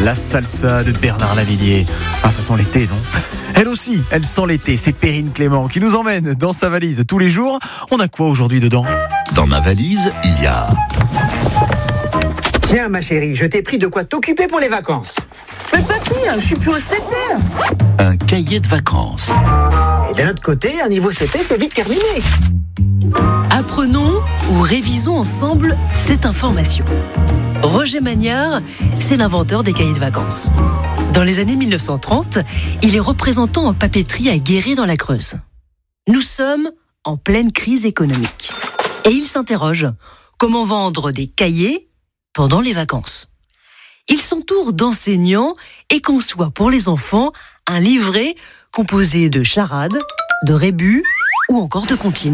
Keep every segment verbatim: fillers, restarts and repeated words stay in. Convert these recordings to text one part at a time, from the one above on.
La salsa de Bernard Lavilliers. Ah, ça sent l'été, non ? Elle aussi, elle sent l'été. C'est Perrine Clément qui nous emmène dans sa valise tous les jours. On a quoi aujourd'hui dedans ? Dans ma valise, il y a... Tiens, ma chérie, je t'ai pris de quoi t'occuper pour les vacances. Mais papy, je suis plus au C P. Un cahier de vacances. Et d'un autre côté, un niveau C P, c'est vite terminé. Apprenons ou révisons ensemble cette information. Roger Magnard, c'est l'inventeur des cahiers de vacances. Dans les années mille neuf cent trente, il est représentant en papeterie à Guéret dans la Creuse. Nous sommes en pleine crise économique. Et il s'interroge, comment vendre des cahiers pendant les vacances ? Il s'entoure d'enseignants et conçoit pour les enfants un livret composé de charades, de rébus ou encore de comptines.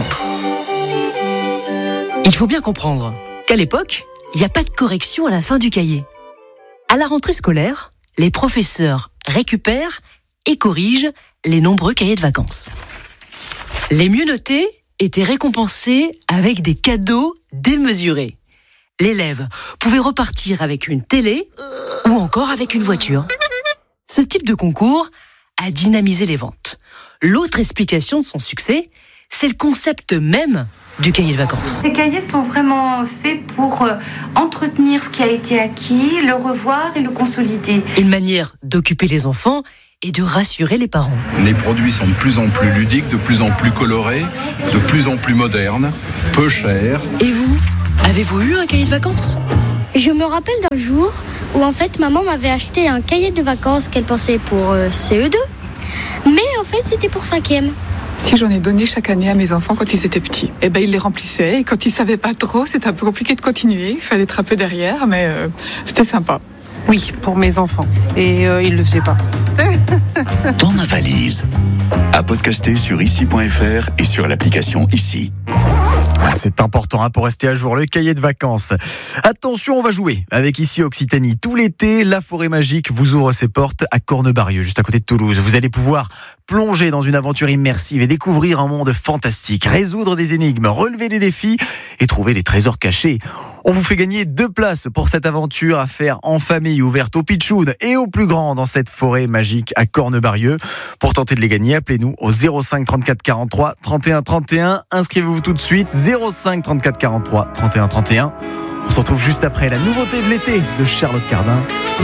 Il faut bien comprendre qu'à l'époque, il n'y a pas de correction à la fin du cahier. À la rentrée scolaire, les professeurs récupèrent et corrigent les nombreux cahiers de vacances. Les mieux notés étaient récompensés avec des cadeaux démesurés. L'élève pouvait repartir avec une télé ou encore avec une voiture. Ce type de concours a dynamisé les ventes. L'autre explication de son succès, c'est le concept même du cahier de vacances. Ces cahiers sont vraiment faits pour euh, entretenir ce qui a été acquis, le revoir et le consolider. Une manière d'occuper les enfants et de rassurer les parents. Les produits sont de plus en plus ludiques, de plus en plus colorés, de plus en plus modernes, peu chers. Et vous, avez-vous eu un cahier de vacances ? Je me rappelle d'un jour où en fait maman m'avait acheté un cahier de vacances qu'elle pensait pour euh, C E deux, mais en fait c'était pour cinquième. Si j'en ai donné chaque année à mes enfants quand ils étaient petits, eh ben ils les remplissaient et quand ils savaient pas trop, c'était un peu compliqué de continuer. Il fallait être un peu derrière, mais euh, c'était sympa. Oui, pour mes enfants. Et euh, ils le faisaient pas. Dans ma valise. À podcaster sur ici point f r et sur l'application Ici. C'est important hein, pour rester à jour, le cahier de vacances. Attention, on va jouer avec Ici Occitanie. Tout l'été, la forêt magique vous ouvre ses portes à Cornebarieux, juste à côté de Toulouse. Vous allez pouvoir plonger dans une aventure immersive et découvrir un monde fantastique, résoudre des énigmes, relever des défis et trouver des trésors cachés. On vous fait gagner deux places pour cette aventure à faire en famille, ouverte aux pitchounes et aux plus grands dans cette forêt magique à Cornebarieux. Pour tenter de les gagner, appelez-nous au zéro cinq trente-quatre quarante-trois trente et un trente et un. Inscrivez-vous tout de suite, zéro cinq trente-quatre quarante-trois trente et un trente et un. On se retrouve juste après la nouveauté de l'été de Charlotte Cardin.